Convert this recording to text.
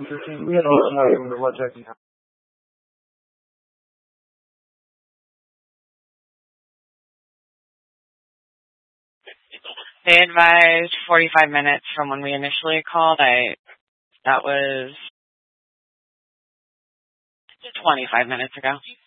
10:15. We had a blood check. They advised 45 minutes from when we initially called. That was 25 minutes ago.